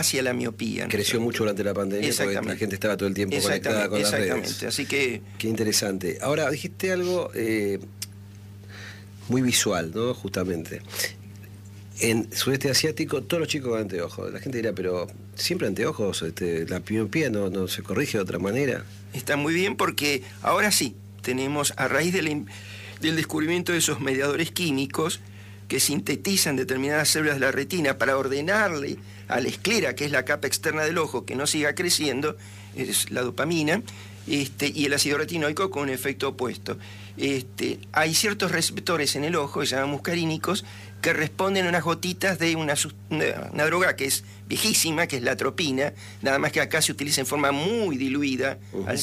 hacia la miopía. Creció mucho durante la pandemia porque la gente estaba todo el tiempo conectada con las redes. Así que... Qué interesante. Ahora, dijiste algo muy visual, ¿no? Justamente. En sudeste asiático, todos los chicos con anteojos. La gente dirá, pero siempre anteojos, la miopía no se corrige de otra manera. Está muy bien porque ahora sí, tenemos, a raíz del descubrimiento de esos mediadores químicos que sintetizan determinadas células de la retina para ordenarle a la esclera, que es la capa externa del ojo, que no siga creciendo, es la dopamina, y el ácido retinoico con un efecto opuesto. Hay ciertos receptores en el ojo, que se llaman muscarínicos, que responden a unas gotitas de una droga que es viejísima, que es la atropina, nada más que acá se utiliza en forma muy diluida, al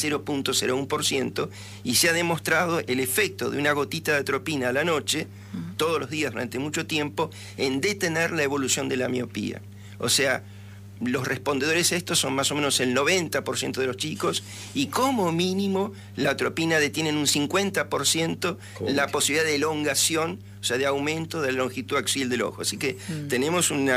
0.01%, y se ha demostrado el efecto de una gotita de atropina a la noche, todos los días durante mucho tiempo, en detener la evolución de la miopía. O sea, los respondedores a esto son más o menos el 90% de los chicos, y como mínimo la atropina detiene en un 50% la posibilidad de elongación, o sea, de aumento de la longitud axial del ojo. Así que tenemos un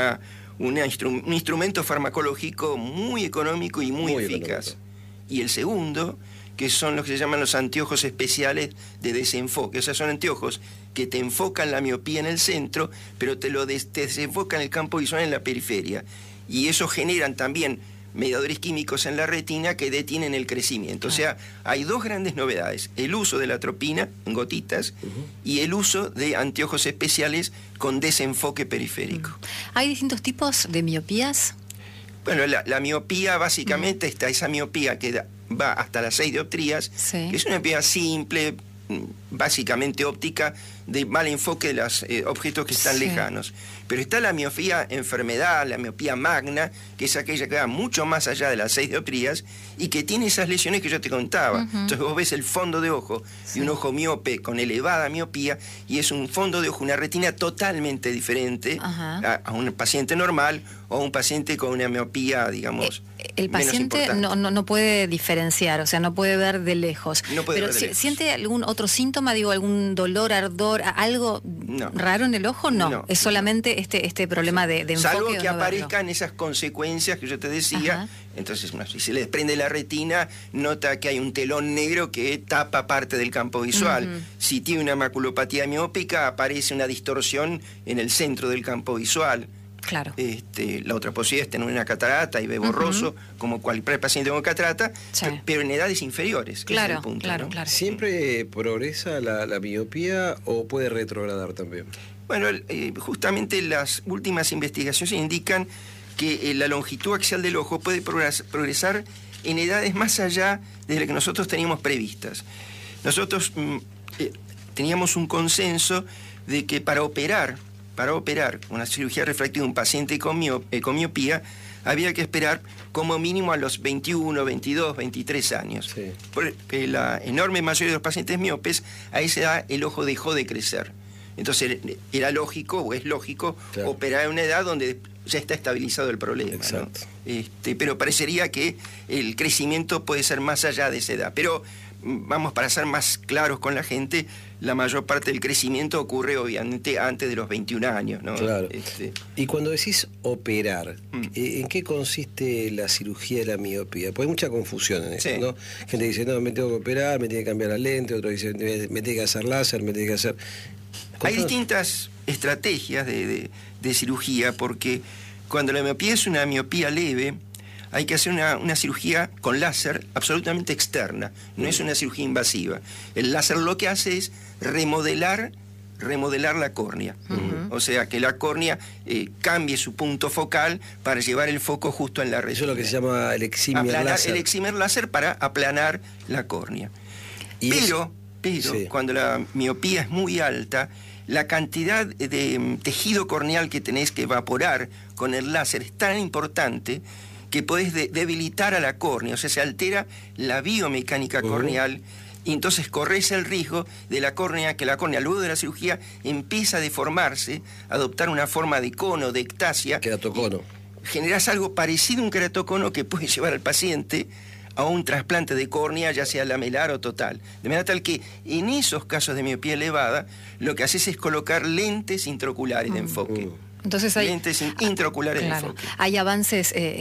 instrumento farmacológico muy económico y muy eficaz. Económico. Y el segundo, que son los que se llaman los anteojos especiales de desenfoque. O sea, son anteojos que te enfocan la miopía en el centro, pero te desenfocan el campo visual en la periferia. Y eso generan también mediadores químicos en la retina que detienen el crecimiento. O sea, hay dos grandes novedades: el uso de la atropina en gotitas y el uso de anteojos especiales con desenfoque periférico. ¿Hay distintos tipos de miopías? Bueno, la miopía básicamente está esa miopía que va hasta las 6 dioptrías, que es una miopía simple, básicamente óptica, de mal enfoque de los objetos que están lejanos. Pero está la miopía enfermedad, la miopía magna, que es aquella que va mucho más allá de las 6 dioptrías y que tiene esas lesiones que yo te contaba. Entonces vos ves el fondo de ojo de un ojo miope con elevada miopía, y es un fondo de ojo, una retina totalmente diferente a un paciente normal o a un paciente con una miopía, digamos, el paciente no puede diferenciar, o sea, no puede ver de lejos. No puede pero ver de lejos. ¿Siente algún otro síntoma, algún dolor, ardor, algo raro en el ojo? No, es solamente este problema de enfoque. Salvo que aparezcan esas consecuencias que yo te decía. Entonces, si se le desprende la retina, nota que hay un telón negro que tapa parte del campo visual. Si tiene una maculopatía miópica, aparece una distorsión en el centro del campo visual. Claro. La otra posibilidad es tener una catarata y ve borroso, como cualquier paciente con catarata, pero en edades inferiores. Claro, es el punto, claro. ¿Siempre progresa la miopía o puede retrogradar también? Bueno, justamente las últimas investigaciones indican que la longitud axial del ojo puede progresar en edades más allá de las que nosotros teníamos previstas. Nosotros teníamos un consenso de que para operar una cirugía refractiva de un paciente con miopía, había que esperar como mínimo a los 21, 22, 23 años. Porque la enorme mayoría de los pacientes miopes, a esa edad el ojo dejó de crecer. Entonces era lógico, o es lógico, operar en una edad donde ya está estabilizado el problema, ¿no? Pero parecería que el crecimiento puede ser más allá de esa edad. Pero vamos, para ser más claros con la gente, la mayor parte del crecimiento ocurre obviamente antes de los 21 años, ¿no? Claro. Y cuando decís operar, ¿en qué consiste la cirugía de la miopía? Porque hay mucha confusión en eso, ¿no? Gente dice, no, me tengo que operar, me tiene que cambiar la lente, otro dice, me tiene que hacer láser, me tiene que hacer... Hay distintas estrategias de cirugía, porque cuando la miopía es una miopía leve, hay que hacer una cirugía con láser absolutamente externa, no es una cirugía invasiva. El láser lo que hace es remodelar la córnea. O sea, que la córnea cambie su punto focal para llevar el foco justo en la retina. Eso es lo que se llama el excimer láser. El excimer láser para aplanar la córnea. Pero cuando la miopía es muy alta, la cantidad de tejido corneal que tenés que evaporar con el láser es tan importante que podés debilitar a la córnea, o sea, se altera la biomecánica corneal, y entonces corres el riesgo de que la córnea luego de la cirugía empieza a deformarse, a adoptar una forma de cono, de ectasia. Queratocono. Generás algo parecido a un queratocono que puede llevar al paciente a un trasplante de córnea, ya sea lamelar o total. De manera tal que en esos casos de miopía elevada, lo que haces es colocar lentes intraoculares de enfoque. Entonces hay lentes intraoculares de claro, enfoque. hay avances